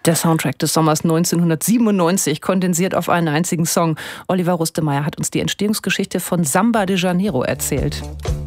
Der Soundtrack des Sommers 1997, kondensiert auf einen einzigen Song. Oliver Rustemeyer hat uns die Entstehungsgeschichte von Samba de Janeiro erzählt.